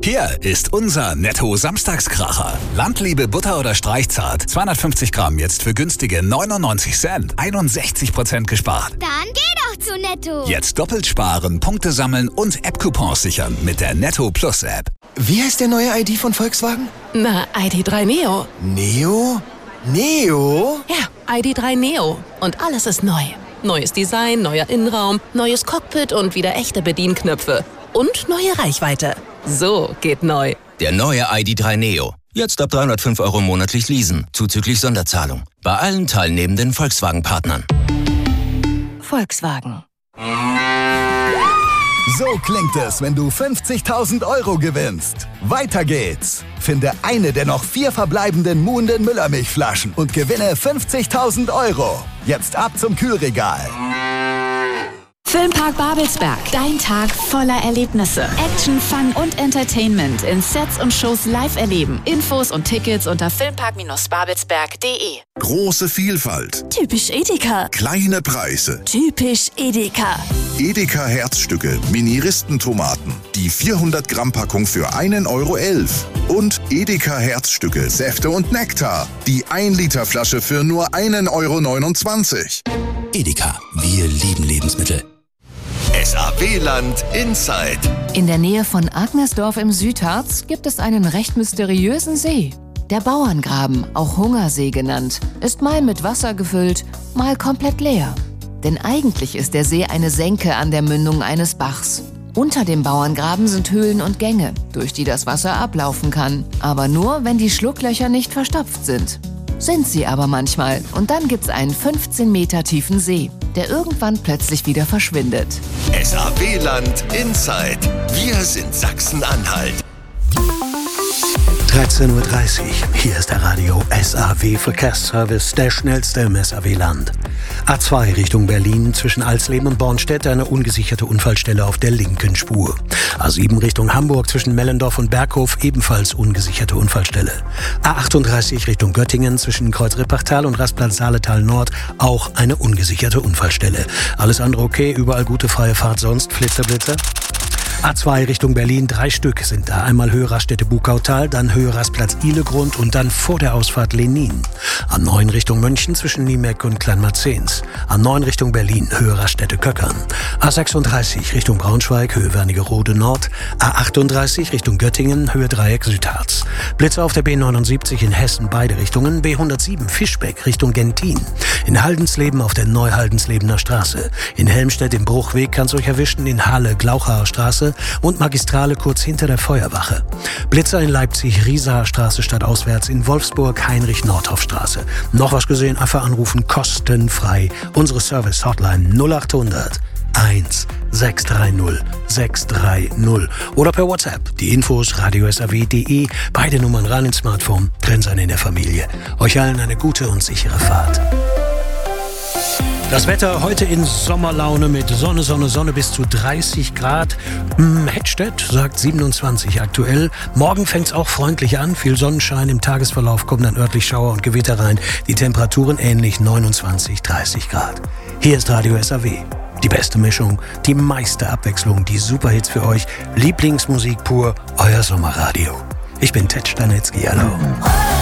Hier ist unser Netto-Samstagskracher. Landliebe Butter oder Streichzart. 250 Gramm jetzt für günstige 99 Cent. 61% gespart. Dann geh doch zu Netto. Jetzt doppelt sparen, Punkte sammeln und App-Coupons sichern mit der Netto Plus App. Wie heißt der neue ID von Volkswagen? Na, ID.3 Neo. Neo? Neo? Ja, ID.3 Neo. Und alles ist neu. Neues Design, neuer Innenraum, neues Cockpit und wieder echte Bedienknöpfe. Und neue Reichweite. So geht neu. Der neue ID.3 Neo. Jetzt ab 305 € monatlich leasen, zuzüglich Sonderzahlung. Bei allen teilnehmenden Volkswagen-Partnern. Volkswagen. So klingt es, wenn du 50.000 € gewinnst. Weiter geht's. Finde eine der noch 4 verbleibenden Muhnden Müllermilchflaschen und gewinne 50.000 €. Jetzt ab zum Kühlregal. Filmpark Babelsberg. Dein Tag voller Erlebnisse. Action, Fun und Entertainment in Sets und Shows live erleben. Infos und Tickets unter filmpark-babelsberg.de. Große Vielfalt. Typisch Edeka. Kleine Preise. Typisch Edeka. Edeka Herzstücke, Mini-Ristentomaten. Die 400 Gramm Packung für 1,11 €. Und Edeka Herzstücke, Säfte und Nektar. Die 1 Liter Flasche für nur 1,29 €. Edeka, wir lieben Lebensmittel. SAW-Land Inside. In der Nähe von Agnersdorf im Südharz gibt es einen recht mysteriösen See. Der Bauerngraben, auch Hungersee genannt, ist mal mit Wasser gefüllt, mal komplett leer. Denn eigentlich ist der See eine Senke an der Mündung eines Bachs. Unter dem Bauerngraben sind Höhlen und Gänge, durch die das Wasser ablaufen kann. Aber nur, wenn die Schlucklöcher nicht verstopft sind. Sind sie aber manchmal. Und dann gibt's einen 15 Meter tiefen See, der irgendwann plötzlich wieder verschwindet. SAW-Land Inside. Wir sind Sachsen-Anhalt. 13:30 Uhr. Hier ist der Radio SAW Verkehrsservice, der schnellste im SAW-Land. A2 Richtung Berlin zwischen Alsleben und Bornstedt eine ungesicherte Unfallstelle auf der linken Spur. A7 Richtung Hamburg zwischen Mellendorf und Berghof ebenfalls ungesicherte Unfallstelle. A38 Richtung Göttingen zwischen Kreuz-Rippachtal und Rastplatz Saaletal Nord auch eine ungesicherte Unfallstelle. Alles andere okay, überall gute freie Fahrt, sonst Flitzer. A2 Richtung Berlin, 3 Stück sind da. Einmal Höhe Raststätte Bukautal, dann Höhe Rastplatz Ihlegrund und dann vor der Ausfahrt Lenin. A9 Richtung München zwischen Niemeck und Kleinmarzens. A9 Richtung Berlin, Höhe Raststätte Köckern. A36 Richtung Braunschweig, Höhe Wernigerode Nord. A38 Richtung Göttingen, Höhe Dreieck Südharz. Blitze auf der B79 in Hessen, beide Richtungen. B107 Fischbeck Richtung Gentin. In Haldensleben auf der Neuhaldenslebener Straße. In Helmstedt im Bruchweg kann's euch erwischen, in Halle Glauchaer Straße und Magistrale kurz hinter der Feuerwache. Blitzer in Leipzig, Riesaer Straße stadtauswärts, in Wolfsburg, Heinrich-Nordhoff-Straße. Noch was gesehen? Einfach anrufen, kostenfrei. Unsere Service-Hotline 0800 1630 630 oder per WhatsApp. Die Infos radio.saw.de, beide Nummern ran ins Smartphone, drin sein in der Familie. Euch allen eine gute und sichere Fahrt. Das Wetter heute in Sommerlaune mit Sonne bis zu 30 Grad. Hettstedt sagt 27 aktuell. Morgen fängt's auch freundlich an. Viel Sonnenschein. Im Tagesverlauf kommen dann örtlich Schauer und Gewitter rein. Die Temperaturen ähnlich 29, 30 Grad. Hier ist Radio SAW. Die beste Mischung, die meiste Abwechslung, die Superhits für euch. Lieblingsmusik pur, euer Sommerradio. Ich bin Ted Stanitzky, hallo.